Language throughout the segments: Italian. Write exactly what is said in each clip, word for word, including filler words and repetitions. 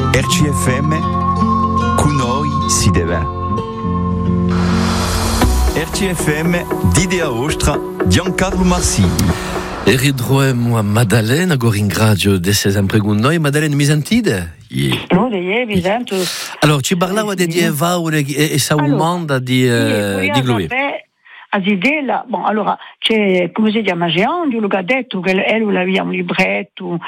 R C F M, con noi si deve. R C F M, d'Idea Ostra, Giancarlo Marsini. E ridroemo a Maddalena, agora in gradio de sempre con noi. Maddalena, mi sentite? Yeah. No, de vi sento. Allora, ci parlava di Evaure e Saumanda di Glue. A idea, bon, allora c'è, come si chiama, Geandio, lui ha detto che lui aveva un libretto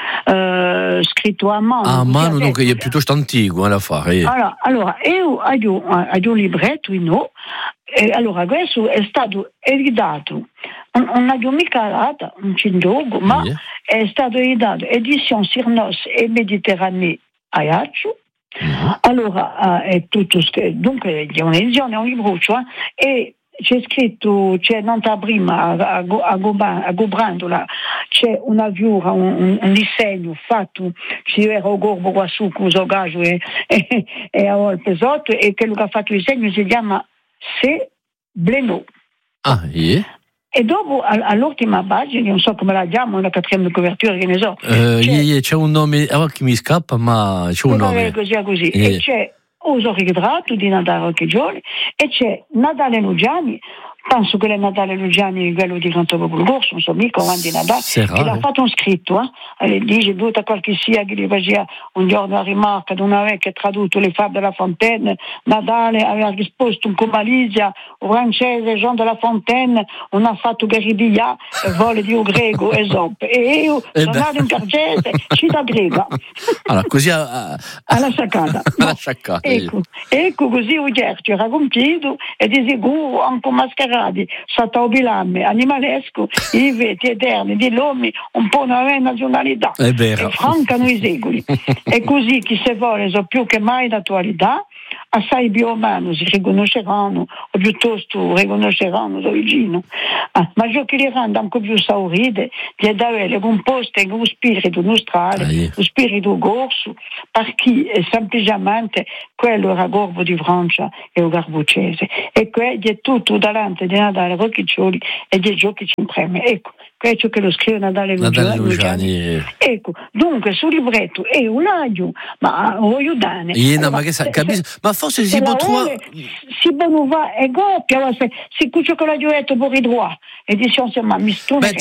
eh, scritto a mano. A mano, dunque è piuttosto antico alla fare. Eh. Allora, allora, io ho un libretto, no, e allora questo è stato ereditato, non abbiamo mica dato un cindogo, ma yeah. È stato ereditato edizione Sirnos e Mediterranee a Iaccio. Mm-hmm. Allora, è tutto, dunque è un'edizione, è un libruccio, eh, e c'è scritto, c'è nanta prima a, a, a, Goban, a Gobrandola, c'è una viura, un, un disegno fatto, ci era il gorbo qua su, con il gaggio e, e, e il pesotto, e quello che ha fatto il disegno si chiama Se Bleno. Ah, yeah. E dopo, all'ultima pagina, non so come la chiamo, la quatrième couverture, che ne so. Uh, c'è, yeah, c'è un nome, ah, che mi scappa, ma c'è un nome. Così, così. Yeah. E c'è uso ritratto di Natale Rocchigioli e c'è Natale Lugiani, penso che è Natale Lugiani, quello di Cantopolo Corso, non so mica quando di Natale, che l'ha fatto un scritto, eh? Dice tutta qualche sia che gli faceva un giorno la rimarca di una vecchia tradotto le fabbre della Fontaine, Natale aveva risposto un comalizia, un francese Jean de la Fontaine, non ha fatto Garibia, vole di un greco, esoppo, e io sono nato in Cargese, città grega. Allora, così a, a, alla sciaccata. Alla sciaccata. Ecco, ecco così un certo era compiuto e di sicuro anche mascherati, sataobilame, animalesco, i veti eterni di l'uomo un po' una nazionalità. È vero. E francano i secoli. E così chi se vuole so più che mai d'attualità, assai biomano si riconosceranno, o piuttosto riconosceranno d'origine. Ah, ma ciò che li rende ancora più sauride, di avere composte con lo spirito nostrale, ah, yeah. Lo spirito gorso, per chi è semplicemente quello era Gorbo di Francia e il Garbucese. E quello è tutto davanti di Natale Rocchigioli e di giochi ci impreme. Ecco. Questo che lo scrive Natale Lugiani. Lugiani. Ecco, dunque sul libretto è un aglio, ma voglio dare. Allora, ma, che sa, capisco, ma forse si può trovare. Si può va e coppia, si cuccio con la gioetta per i droit. Edizione ma mi sto. Beh,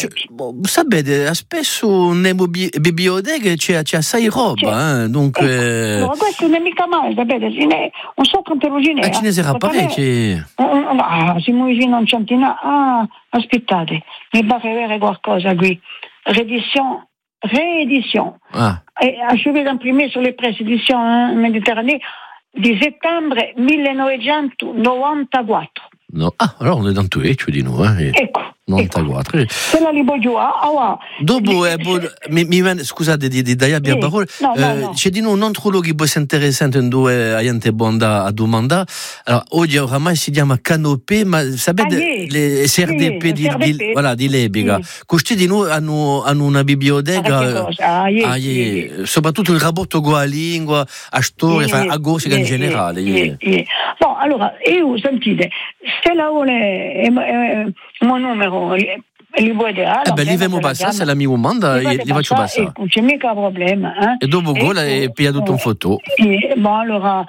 sapete, spesso nelle biblioteche c'è, c'è assai roba, eh, dunque. Ecco, no, questo non è mica male, sapete, non so quante rugine. Ma ce ne sarà parecchi. Ah, siamo vicino a un centinaio. Ah, aspettate, mi pare avere qualcosa qui. Réédition, réédition. Ah. E achevé d'imprimé sur les presses éditions Méditerranée di settembre millenovecentonovantaquattro. No. Ah, allora on est dans tout, tu dis nous, eh. Ecco. novantaquattro. Quella li voglio a dopo eh, bo, mi, mi scusate di, di dare abbia parole no, no, eh, no. c'è di noi un altro luogo che può essere interessante in due gente bonda a domanda. Allora oggi oramai si chiama Canopé, ma sapete ah, yeah. le S R D P yeah, di, S R D P. Di, voilà, di Lebiga yeah. Questi di noi hanno, hanno una biblioteca ah, yeah, ah, yeah. Yeah. soprattutto il rapporto con la lingua, a storia, yeah, a gossica yeah, in generale yeah, yeah. Yeah. No, allora io sentite se la vuole eh, eh, il numero li vuoi dare eh beh li vemo passare se la mia domanda li faccio passare non c'è mica problema eh? E dopo gola e piglia tutto un foto eh, bon allora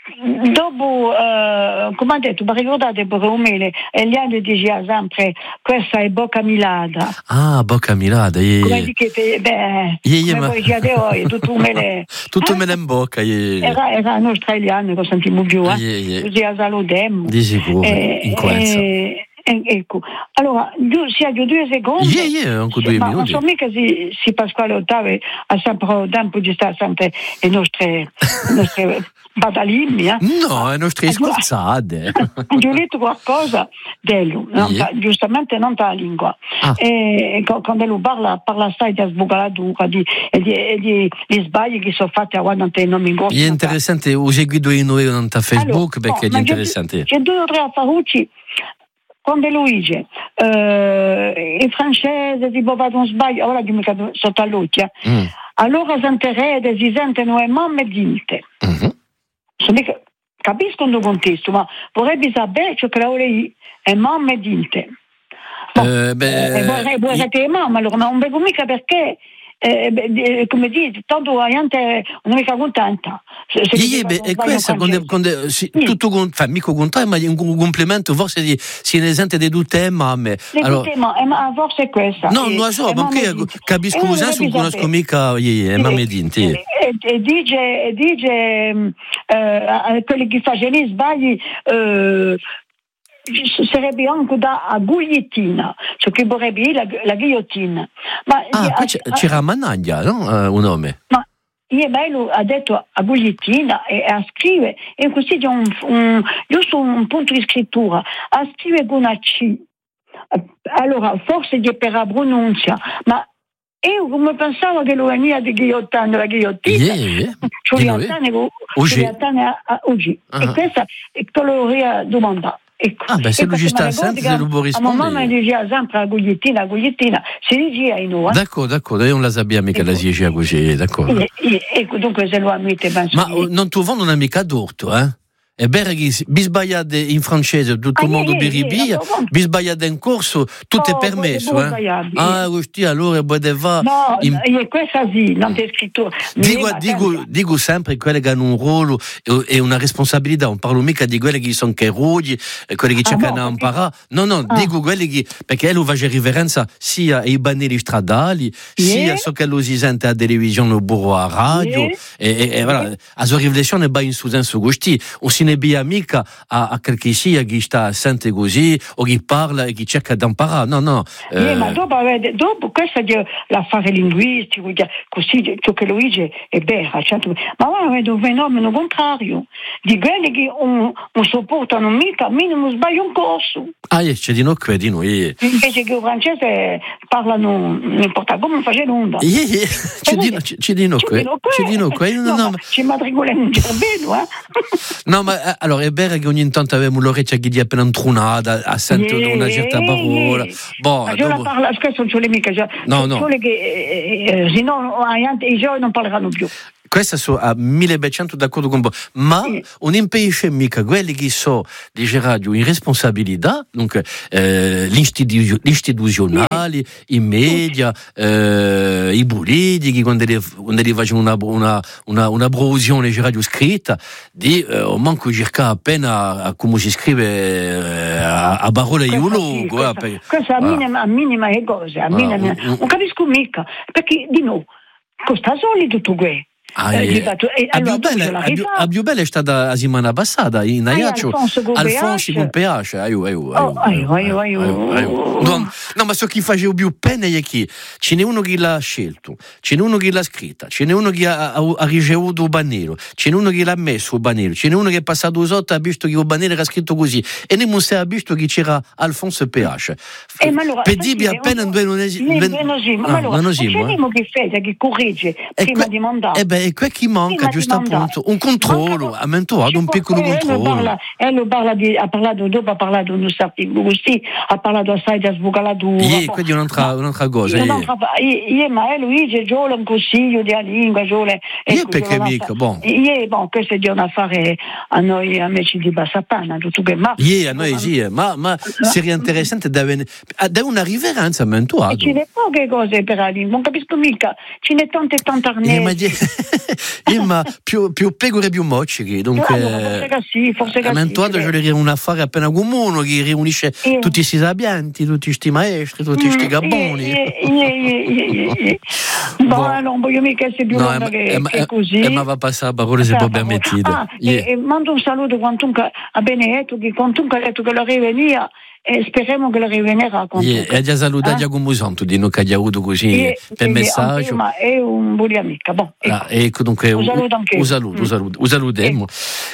dopo eh, come ha detto ma ricordate per umile e gli anni diceva sempre questa è Bocca Milada ah Bocca Milada yeah. Come dite beh yeah, yeah, come ma... voi dite voi tutto umile tutto umile in bocca yeah. era, era un australiano che sentiamo più eh? yeah, yeah. Così a saludem di sicuro eh, in coerenza eh, ecco, allora si ha due secondi yeah, yeah, anche due ma minuti non so mica se, se Pasquale Ottave ha sempre tempo di stare sempre le nostre, le nostre badalimmi eh? No, le nostre scorzate ho letto qualcosa di lui yeah. giustamente non dalla lingua ah. E quando lui parla parla assai di sbucaladura di, e di, e di, di sbagli che sono fatti a guardare i nomi in corso è interessante ho seguito in noi su Facebook allora, perché no, è interessante c'è due o tre affarucci quando Luigi eh, in francese si può fare un sbaglio ora che mi cado sotto all'occhio mm. Allora sentirete si sentono e mamme dinte mm-hmm. Mica, capisco il contesto ma vorrei sapere ciò che la vuole e mamme dinte bon, eh, beh, e vorrei, vorrei io... mamma allora non vedo mica perché eh, beh, come dire, tanto la gente non è mica contenta. Se, se yeah, beh, e questo quando, quando, sì, sì. tutto enfin, mica contento, ma un, un complimento forse di si ne sente di due temi a me. Di allora, due temi, ma forse è questa. No, non lo so, ma che capisco cosa non conosco mica yeah, ma mi dinti. E dice, e dice eh, quelli che facevano i sbagli eh, sarebbe anche da a guillottina, cioè che vorrebbe la, la guillottina. Ma ah, a, c'era Managlia, no? Uh, un nome. Ma io bello ha detto a guillottina e a scrivere, e così c'è un, un giusto un punto di scrittura, a scrivere con una C. Allora, forse è per la pronuncia, ma io come pensavo che lo veniva di ghigliottando la ghigliottina, yeah, yeah. Oggi. E questa è quello che io domanda. Ecco. Ah, beh, se lui ci sta sempre, lo può rispondere. Ma mamma diceva sempre la gugliettina, la gugliettina, si diceva in noi. D'accordo, d'accordo, io non la sappiamo mica ecco. La si diceva così, d'accordo. E, e, ecco, dunque se lo ammette, ma non tu non è mica d'orto, eh? E Berghi, bisbagliate in francese, tutto il ah, mondo biribia, bisbagliate in corso, tutto oh, è permesso, eh? Ah, questi allora poteva. No, in... questa sì, non c'è scritto. Dico, dico, dico sempre quelli che hanno un ruolo e una responsabilità, non parlo mica di quelli che sono chirurghi, quelli che cercano ah, no, a imparare, no, no, ah. dico quelli che, perché lui fa riverenza sia ai bandieri stradali, yeah. sia so che lo si sente a televisione o burro a radio, yeah. e, e, e voilà, la sua riflessione va in su senso questi, ne bia mica a, a quel che sia che sta sente così o che parla e che cerca di imparare, no, no. Eh, eh, ma dopo, dopo questo è l'affare linguistico, così ciò che Luigi è vero, certo. Ma ora vedo un fenomeno contrario, di quelli che non sopportano mica, minimo sbaglio un corso. Ah, c'è di noi qui, di noi. Invece che il francese parlano, non importa come faccio l'onda. Yeah, yeah. C'è di noi qui, c'è di noi qui. No, no, ci matricolano in cervello, eh. No, ma allora è vero che ogni tanto avevamo l'orecchia che di appena intronata a sentire yeah, una certa parola. Boh, ma io dopo... la parlo, questo non ce l'ho mica già. No, no. Che, eh, eh, se no i giovani non parleranno più. Questa sono a millenovecento d'accordo con voi, ma sì. Non impedisce mica quelli che sono di radio in responsabilità, dunque eh, l'istituzio, l'istituzionali, sì. I media, eh, i politici, quando li facciano una, una, una, una brosione di radio scritta, di eh, manco cercare appena a come si scrive eh, a, a parole di un luogo. Questa, eh, questa voilà. a, minima, a minima è cosa, a voilà. minima, non un, capisco mica, perché di no, costa soli tutto questo. Ah, eh, eh, a più bella è stata la settimana passata in Ajaccio Alfonso con P H aiu aiu aiu aiu no ma so chi faceva più pena è chi ce n'è uno che l'ha scelto, ce n'è uno che l'ha scritta, ce n'è uno che ha, ha, ha ricevuto il banniero, ce n'è uno che l'ha messo il banniero, ce n'è uno che è passato sotto e ha visto che il banniero era scritto così e non si è visto che c'era Alfonso P H per dire appena non è ma allora non c'è uno che fa che corregge prima di mandare e qui chi manca giusto appunto un controllo, ha menzionato un piccolo controllo. E lo parla di, ha parlato dopo, ha parlato di articoli così, ha parlato assai di sbucalatura. Sì, quindi è un'altra, un'altra cosa. Io, ma Luigi, io un consiglio della lingua, io io perché mica, bon. Io, bon, questo è di un affare a noi amici di Bassapana, tutto che ma. Io, a noi sì, ma, ma seria interessante da una riverenza menzionata. Ci ne poche cose per la lingua, non capisco mica, ci ne tante tante arnesi. Ma più, più pecore più mocci dunque forse che sì, forse che sì, io le un affare appena comune che riunisce eh. tutti questi sabianti, tutti questi maestri, tutti questi mm, gabboni eh, eh, eh, no, non voglio mica essere più lunga che, che così e ma va a passare la parola se può permettere ah, yeah. e, e mando un saluto quantunque a Benedetto che quantunque ha detto che lo rivenia e speriamo che lo rivenerà yeah. e già salutati a come santo di non che ha avuto così yeah. per messaggio ma è un buon amico bon, ecco. Ah, ecco dunque un saluto anche un saluto un saluto un salutiamo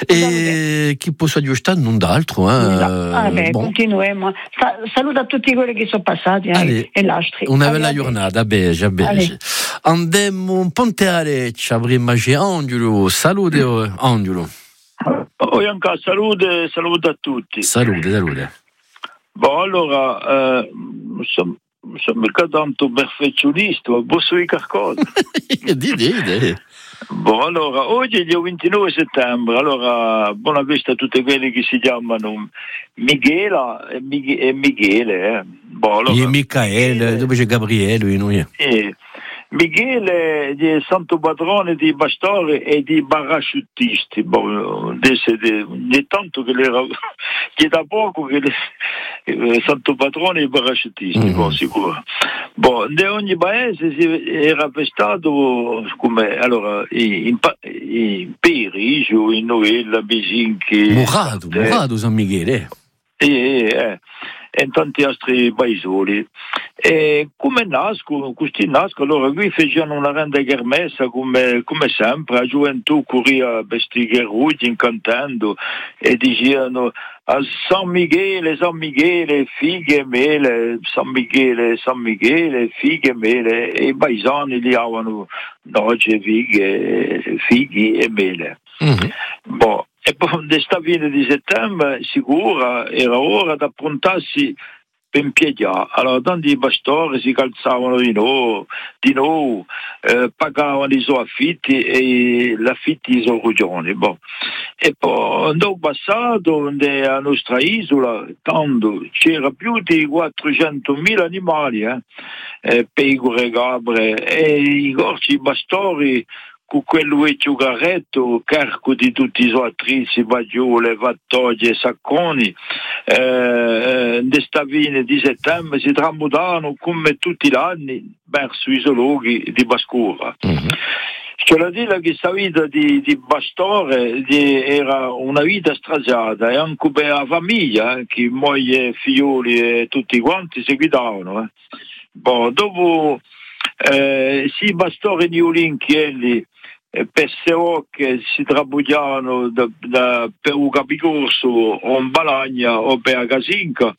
e chi possa aggiustare non d'altro eh. ah, beh, bon. Continuiamo saluto a tutti quelli che sono passati eh, e l'astri una bella giornata beige beige andiamo un ponte a Leccia prima c'è Angelo salute Angelo oh Ianca salute salute a tutti salute salute. Bon, allora, eh, non sono son mica tanto perfezionista, ma posso dire qualcosa? di, di, di. Bon, allora, oggi è il ventinove settembre, allora, buona vista a tutti quelli che si chiamano Michela e, Mich- e Michele. Eh. Bon, allora, e Michaele, dove c'è Gabriele? Noi. E, Michele è santo patrone di pastori e di paracadutisti, bon, di tanto che, le, che da poco che le, eh, santo patrone e paracadutisti, mm-hmm. bon, sicuro. Bon, in ogni paese si era festato come allora in, in Parigi, in Novella, Bisinchi, Murado, Murado San Michele. E, eh, e in tanti altri paesoli. E come nascono, questi nascono, allora qui facevano una grande kermessa come, come sempre, la gioventù corria questi gheruggi incantando e dicevano a San Michele, San Michele, fighe e mele, San Michele, San Michele, fighe e mele, e i paesani li avevano noce, fighe, fighi e mele. Mm-hmm. Boh. E poi questa fine di settembre sicura era ora di approntarsi per impiegare. Allora tanti pastori si calzavano di nuovo, di nuovo eh, pagavano i suoi affitti e l'affitti dei suoi rugioni. Boh. E poi dopo passato nella nostra isola tanto c'era più di quattrocentomila animali, eh? Eh, pecore, capre e i corsi pastori con quello vecchio carretto, carico di tutti i suoi attrezzi, bagiole, vattoglie, sacconi, eh, questa fine di settembre si tramutavano come tutti gli anni verso i zoologhi di Bascura. Mm-hmm. C'è da dire che questa vita di, di pastore di, era una vita strasata e anche per la famiglia, eh, che moglie, figlioli e tutti quanti si guidavano. Eh. Bon, dopo eh, sì, pastori di Olinchielli Eh, Pesserò che si trabugliavano da, da, per un capicorso o in Balagna o per Casinca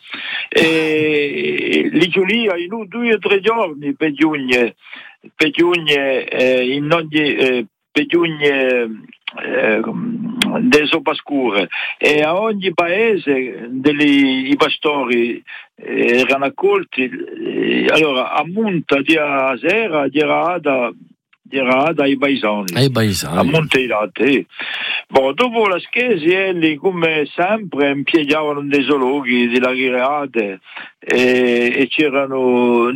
e li giulia in un, due o tre giorni per giugno per giugno eh, in ogni eh, per giugno eh, delle soppascure e a ogni paese degli, i pastori eh, erano accolti eh, allora a Monta di a Sera di Rada era dai paesani, ai paesani. A Monteilate. Bon, dopo la schesi, elli, come sempre, impiegavano dei zoologhi, delle rireate e, e c'erano